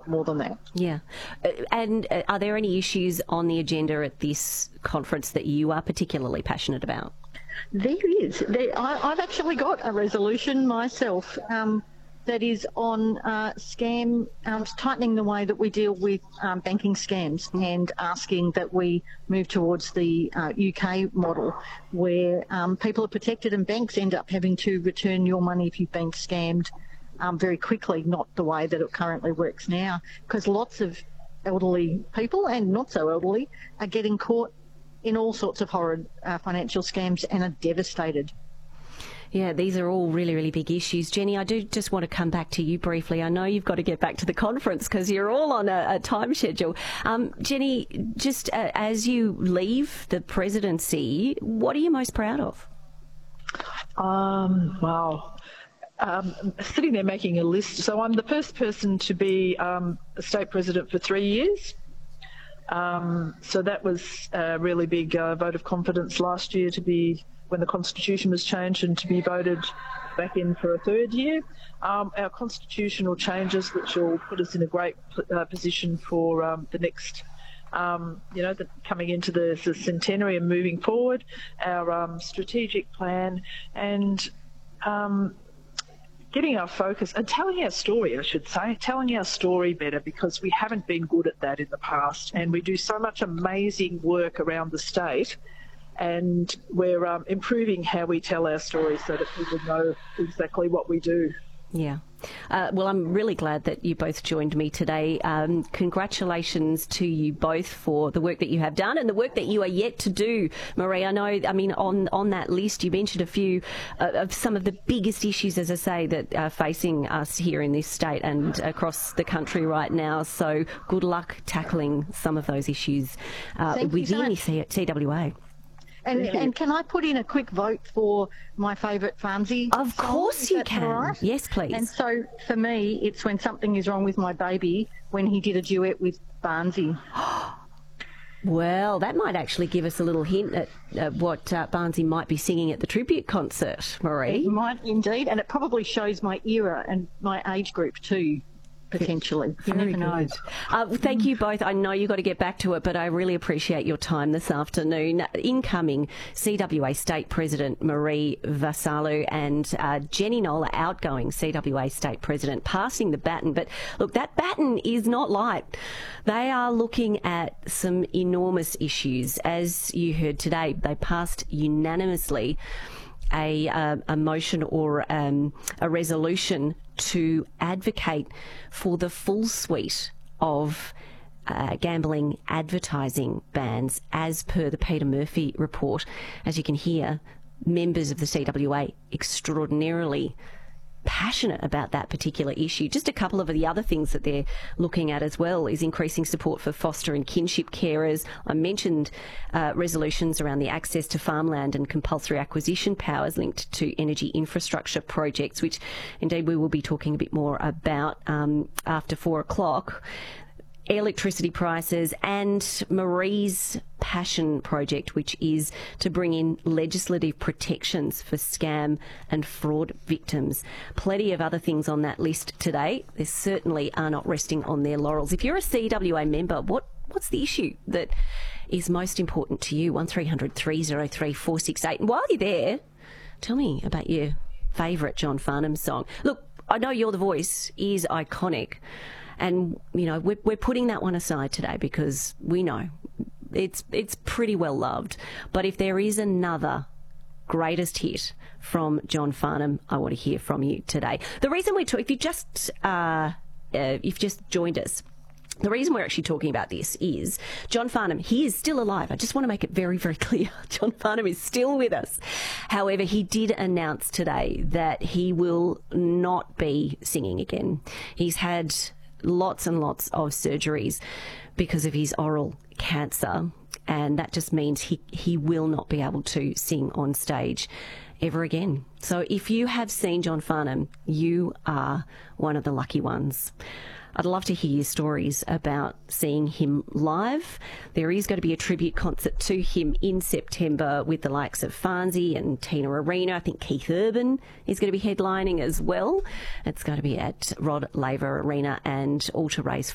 more than that. Yeah. And are there any issues on the agenda at this conference that you are particularly passionate about? There is. I've actually got a resolution myself that is on tightening the way that we deal with banking scams and asking that we move towards the UK model where people are protected and banks end up having to return your money if you've been scammed very quickly, not the way that it currently works now, because lots of elderly people and not so elderly are getting caught in all sorts of horrid financial scams and are devastated. Yeah, these are all really, really big issues. Jenny, I do just want to come back to you briefly. I know you've got to get back to the conference because you're all on a time schedule. Jenny, just as you leave the presidency, what are you most proud of? Wow. Sitting there making a list. So I'm the first person to be a state president for 3 years. So that was a really big vote of confidence last year to be when the Constitution was changed and to be voted back in for a third year. Our constitutional changes, which will put us in a great position for the next, coming into the centenary and moving forward, our strategic plan and getting our focus and telling our story, I should say, telling our story better, because we haven't been good at that in the past, and we do so much amazing work around the state, and we're improving how we tell our story so that people know exactly what we do. Yeah. Well, I'm really glad that you both joined me today. Congratulations to you both for the work that you have done and the work that you are yet to do, Marie. I mean, on that list, you mentioned a few of some of the biggest issues, as I say, that are facing us here in this state and across the country right now. So good luck tackling some of those issues within CWA. And can I put in a quick vote for my favourite Farnsey song? Of course you can. Right? Yes, please. And so for me, it's When Something Is Wrong With My Baby, when he did a duet with Barnsey. Well, that might actually give us a little hint at what Barnsey might be singing at the tribute concert, Marie. It might indeed, and it probably shows my era and my age group too. Potentially. You never know. Thank you both. I know you've got to get back to it, but I really appreciate your time this afternoon. Incoming CWA State President Marie Vassallo and Jenny Nola, outgoing CWA State President, passing the baton. But look, that baton is not light. They are looking at some enormous issues. As you heard today, they passed unanimously a motion or a resolution to advocate for the full suite of gambling advertising bans as per the Peter Murphy report. As you can hear, members of the CWA extraordinarily passionate about that particular issue. Just a couple of the other things that they're looking at as well is increasing support for foster and kinship carers. I mentioned resolutions around the access to farmland and compulsory acquisition powers linked to energy infrastructure projects, which indeed we will be talking a bit more about after 4 o'clock. Electricity prices and Marie's passion project, which is to bring in legislative protections for scam and fraud victims. Plenty of other things on that list today. They certainly are not resting on their laurels. If you're a CWA member, what's the issue that is most important to you? 1300 303 468. And while you're there, tell me about your favourite John Farnham song. Look, I know You're the Voice is iconic. And, you know, we're putting that one aside today because we know it's pretty well loved. But if there is another greatest hit from John Farnham, I want to hear from you today. The reason if you've just joined us, the reason we're actually talking about this is John Farnham, he is still alive. I just want to make it very, very clear. John Farnham is still with us. However, he did announce today that he will not be singing again. He's had lots and lots of surgeries because of his oral cancer, and that just means he will not be able to sing on stage ever again. So if you have seen John Farnham, you are one of the lucky ones. I'd love to hear your stories about seeing him live. There is going to be a tribute concert to him in September with the likes of Farnsey and Tina Arena. I think Keith Urban is going to be headlining as well. It's going to be at Rod Laver Arena and All to Raise